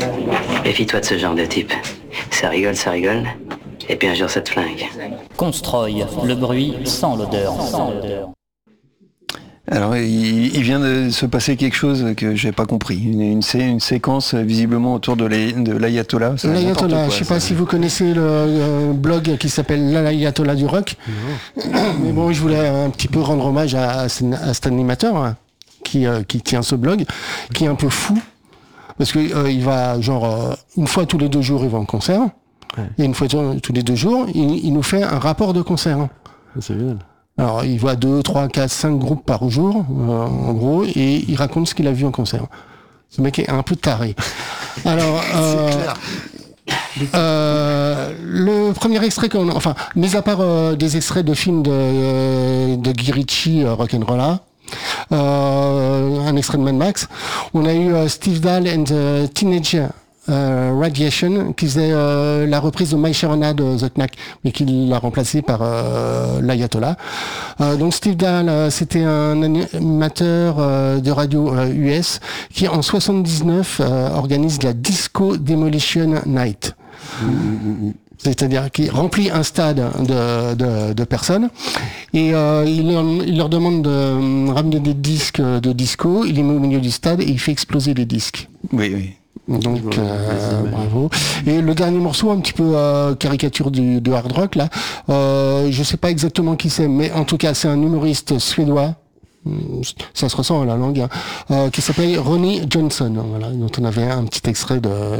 Méfie-toi de ce genre de type. Ça rigole, et puis un jour ça te flingue. Constroy, le bruit sans l'odeur. Alors, il vient de se passer quelque chose que j'ai pas compris. Une séquence visiblement autour de l'Ayatollah. L'Ayatollah, je sais pas si vous connaissez le blog qui s'appelle l'Ayatollah du rock. Mais bon, je voulais un petit peu rendre hommage à cet animateur hein, qui tient ce blog, qui est un peu fou. Parce que il va, une fois tous les 2 jours, il va en concert. Ouais. Et une fois tous les 2 jours, il nous fait un rapport de concert. C'est génial. Alors, il voit 2, 3, 4, 5 groupes par jour, en gros, et il raconte ce qu'il a vu en concert. Ce mec est un peu taré. Alors, le premier extrait mis à part des extraits de films de Guy Ritchie, Rock'n'Rolla, un extrait de Mad Max, on a eu Steve Dahl and the Teenage Radiation, qui faisait la reprise de My Sharona de The Knack, mais qui l'a remplacé par l'Ayatollah. Donc Steve Dahl, c'était un animateur de radio US qui en 79 organise la Disco Demolition Night. C'est-à-dire qu'il remplit un stade de personnes et il leur demande de ramener des disques de disco, il les met au milieu du stade et il fait exploser les disques. Oui. Donc bravo. Et le dernier morceau, un petit peu caricature de hard rock là, je sais pas exactement qui c'est, mais en tout cas c'est un humoriste suédois. Ça se ressent à la langue, qui s'appelle Ronnie Johnson, voilà, dont on avait un petit extrait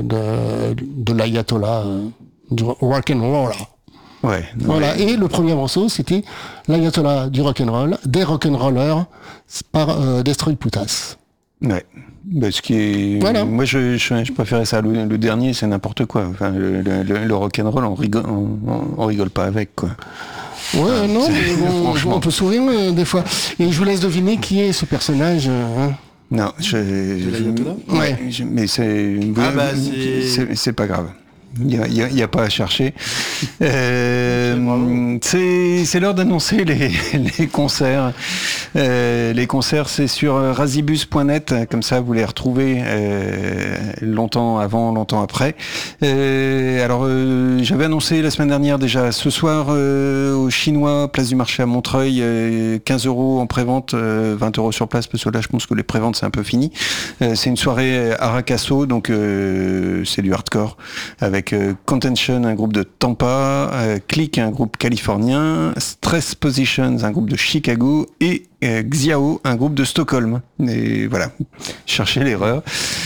de l'Ayatollah du rock'n'roll. Ouais. Voilà. Et le premier morceau, c'était l'Ayatollah du rock'n'roll, des rock'n'rollers par Destroy Putas. Ouais. Parce que voilà. Moi je préférais ça. Le dernier c'est n'importe quoi. Enfin le rock'n'roll on rigole pas avec quoi. Ouais non mais on peut sourire des fois. Et je vous laisse deviner qui est ce personnage. Non l'Ayatollah. Ouais. Mais c'est pas grave. Il y a pas à chercher. C'est l'heure d'annoncer les concerts. Les concerts, c'est sur razibus.net, comme ça vous les retrouvez longtemps avant, longtemps après. Alors j'avais annoncé la semaine dernière déjà ce soir au Chinois, place du marché à Montreuil, 15 € en prévente, 20 € sur place, parce que là je pense que les préventes c'est un peu fini. C'est une soirée Aracasso, donc c'est du hardcore avec Contention, un groupe de Tampa, Click, un groupe californien, Stress Positions, un groupe de Chicago, et Xiao, un groupe de Stockholm. Et voilà, cherchez l'erreur.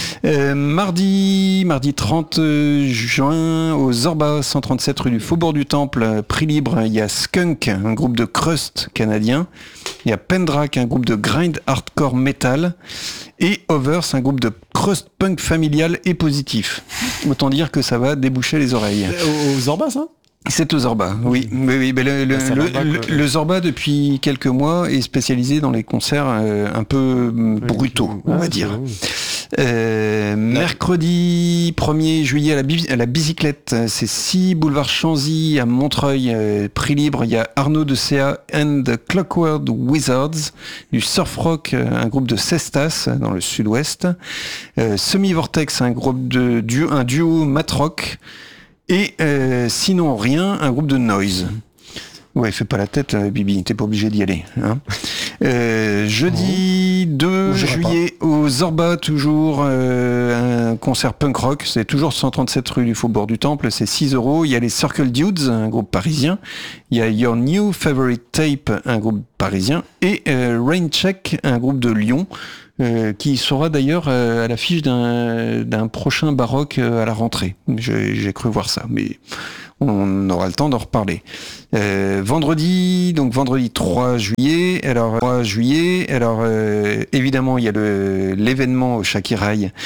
Mardi 30 juin, au Zorba, 137 rue du Faubourg du Temple, prix libre, il y a Skunk, un groupe de crust canadien. Il y a Pendrac, un groupe de grind hardcore metal. Et Overs, un groupe de crust punk familial et positif. Autant dire que ça va déboucher les oreilles. Au Zorba, ça ? C'est au Zorba, oui. Mais le Zorba, depuis quelques mois, est spécialisé dans les concerts un peu brutaux, on va dire. Mercredi 1er juillet à la bicyclette, c'est 6 boulevard Chanzy à Montreuil, prix libre. Il y a Arnaud de Cea and the Clockwork Wizards, du surf rock, un groupe de Cestas dans le sud-ouest, Semi-Vortex, un duo mat rock, et sinon rien, un groupe de noise. Ouais, fais pas la tête, Bibi, t'es pas obligé d'y aller. Hein. Jeudi 2 juillet au Zorba, toujours un concert punk rock. C'est toujours 137 rue du Faubourg du Temple, c'est 6 €. Il y a les Circle Dudes, un groupe parisien. Il y a Your New Favorite Tape, un groupe parisien. Et Raincheck, un groupe de Lyon. Qui sera d'ailleurs à l'affiche d'un prochain baroque à la rentrée. J'ai cru voir ça, mais on aura le temps d'en reparler. Vendredi 3 juillet. Alors évidemment il y a l'événement au Shakiraï